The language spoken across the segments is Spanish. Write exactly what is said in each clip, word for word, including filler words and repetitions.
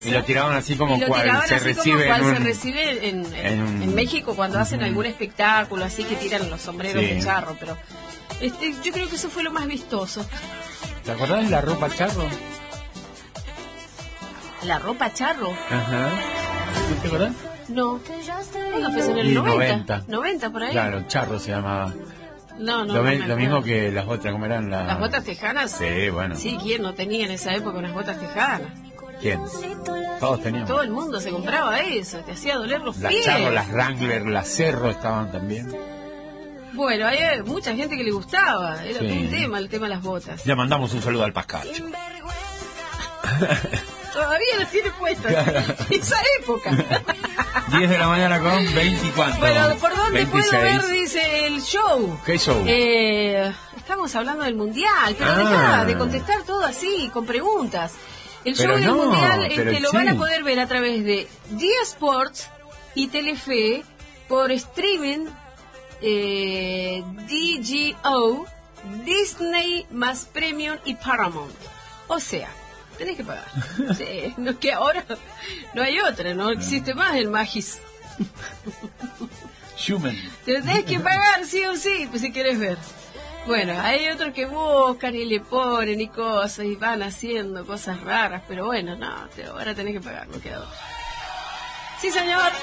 Y lo tiraban así como lo cual tiraban se así recibe, como cual en, un, se recibe en, en, en, un, en México cuando uh-huh. hacen algún espectáculo, así que tiran los sombreros sí. de charro, pero este, yo creo que eso fue lo más vistoso. ¿Te acordás de la ropa charro? ¿La ropa charro? Ajá. ¿No te acordás? No. ¿Cuándo fue? ¿En el noventa? noventa por ahí. Claro, charro se llamaba. No, no, Lo, no lo me mismo que las otras, ¿cómo eran? La... ¿Las botas tejanas? Sí, bueno. Sí, ¿quién no tenía en esa época unas botas tejanas? ¿Quién? Todos teníamos. Todo el mundo se compraba eso, te hacía doler los las pies. Las charro, las Wrangler, las Cerro estaban también. Bueno, hay mucha gente que le gustaba, era sí. un tema, el tema de las botas. Le mandamos un saludo al Pascacho. Todavía las tiene puestas, esa época. diez de la mañana con veinticuatro. Bueno, ¿por dónde veintiséis puedo ver? Dice el show. ¿Qué show? Eh, estamos hablando del Mundial, pero ah. dejá de contestar todo así, con preguntas. El pero show del no, Mundial este, lo sí. van a poder ver a través de Día Sports y Telefe por streaming eh, D G O, Disney más Premium y Paramount. O sea, tenés que pagar. Sí, no, que ahora no hay otra, no existe más el Magis. Schumann. Tenés que pagar sí o sí, pues si querés ver. Bueno, hay otros que buscan y le ponen y cosas y van haciendo cosas raras, pero bueno, no, te, ahora tenés que pagar, no queda otra. Sí, señor.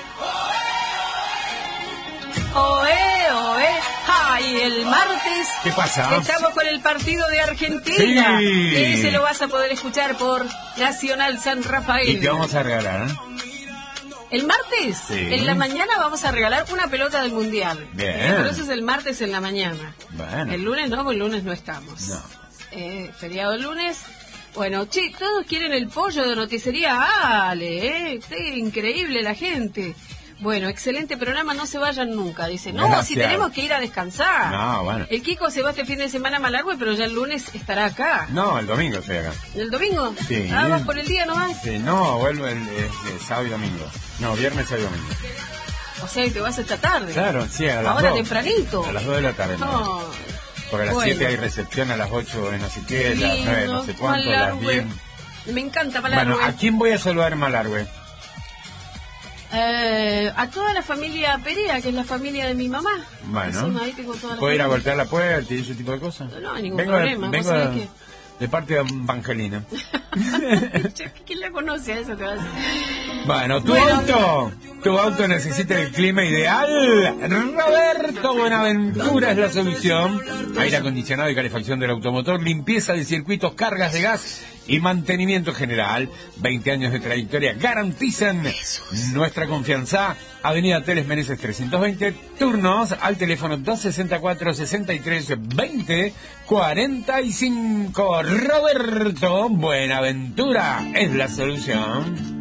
Oe, oe. Ay, el martes. ¿Qué pasa? Estamos con el partido de Argentina. Sí. Ese lo vas a poder escuchar por Nacional San Rafael. Y te vamos a regalar, ¿eh? ¿El martes? Sí. En la mañana vamos a regalar una pelota del Mundial. Bien. Pero eso es el martes en la mañana. Bueno. El lunes no, porque el lunes no estamos. No. Eh, feriado el lunes. Bueno, che, todos quieren el pollo de roticería Ale, ¿eh? Sí, increíble la gente. Bueno, excelente programa, no se vayan nunca. Dice, no, Gracias. si tenemos que ir a descansar. No, bueno. El Kiko se va este fin de semana a Malargüe, pero ya el lunes estará acá. No, el domingo estoy acá. ¿El domingo? Sí. Ah, ¿vas por el día nomás? Sí, no, vuelvo el, el, el sábado y domingo. No, viernes, sábado y domingo. O sea, que te vas esta tarde. Claro, sí, a las Ahora dos. tempranito. A las dos de la tarde. No. ¿no? Porque a las Bueno. siete hay recepción, a las ocho de no sé qué, a las nueve no sé cuánto, a las Malargüe. diez. Me encanta Malargüe. Bueno, ¿a quién voy a saludar en Malargüe? Eh, a toda la familia Perea, que es la familia de mi mamá. Bueno, Encima, ahí tengo toda la ¿puedo ir a familia. golpear la puerta y ese tipo de cosas? No, no hay ningún vengo problema. De, ¿Vos vengo sabés de, qué? de parte de Evangelina. ¿Quién la conoce a esa? Te vas a... Bueno, tu Bueno. auto, tu auto necesita el clima ideal. Roberto Buenaventura es la solución. Aire acondicionado y calefacción del automotor, limpieza de circuitos, cargas de gas y mantenimiento general. veinte años de trayectoria garantizan nuestra confianza. Avenida Teles Meneses trescientos veinte, turnos al teléfono dos sesenta y cuatro, sesenta y tres, veinte, cuarenta y cinco. Roberto Buenaventura es la solución.